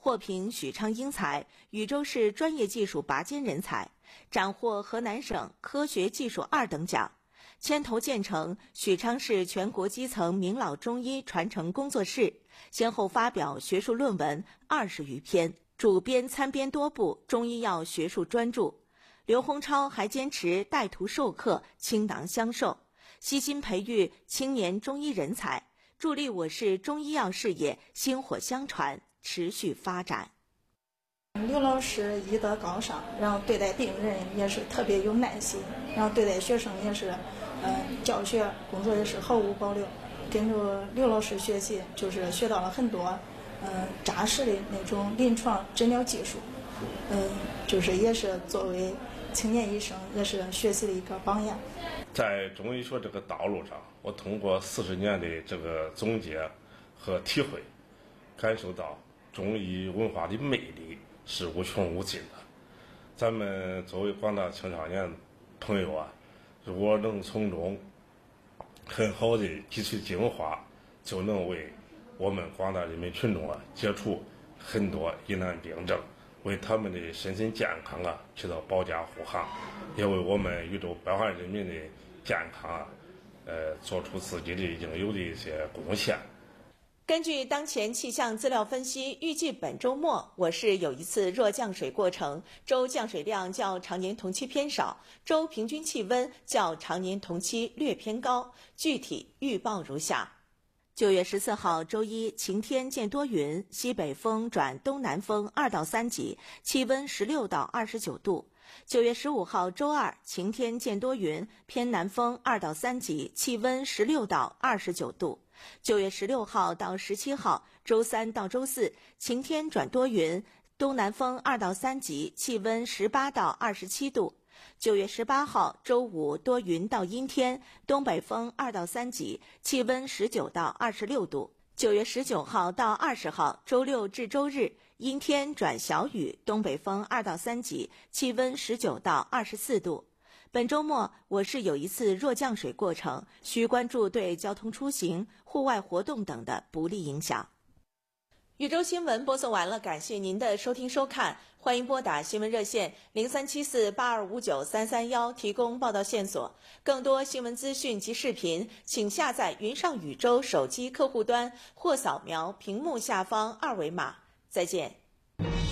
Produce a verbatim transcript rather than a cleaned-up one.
获评许昌英才，禹州市专业技术拔尖人才，斩获河南省科学技术二等奖。牵头建成许昌市全国基层名老中医传承工作室，先后发表学术论文二十余篇，主编参编多部中医药学术专著。刘洪超还坚持带徒授课，倾囊相授，悉心培育青年中医人才，助力我市中医药事业薪火相传，持续发展。 刘老师医德高尚，然后对待病人也是特别有耐心，然后对待学生也是，呃，教学工作也是毫无保留。跟着刘老师学习，就是学到了很多，呃，扎实的那种临床诊疗技术，嗯、呃，就是也是作为青年医生也是学习的一个榜样。 在中医学这个道路上，我通过四十年的这个总结和体会，感受到中医文化的魅力是无穷无尽的。咱们作为广大青少年朋友啊，如果能从中很好的汲取精华，就能为我们广大人民群众啊解除很多疑难病症，为他们的身心健康啊起到保驾护航，也为我们禹州百万人民的健康啊，呃，做出自己的应有的一些贡献。 根据当前气象资料分析，预计本周末我市有一次弱降水过程，周降水量较常年同期偏少，周平均气温较常年同期略偏高。具体预报如下：九月十四号周一，晴天见多云，西北风转东南风二到三级，气温十六到二十九度。九月十五号周二，晴天见多云，偏南风二到三级，气温十六到二十九度。九月十六号到十七号，周三到周四，晴天转多云，东南风二到三级，气温十八到二十七度。九月十八号周五，多云到阴天，东北风二到三级，气温十九到二十六度。九月十九号到二十号，周六至周日，阴天转小雨，东北风二到三级，气温十九到二十四度。本周末我市有一次弱降水过程，需关注对交通出行、户外活动等的不利影响。禹州新闻播送完了，感谢您的收听收看，欢迎拨打新闻热线零三七四八二五九三三一提供报道线索。更多新闻资讯及视频，请下载云上禹州手机客户端或扫描屏幕下方二维码。再见。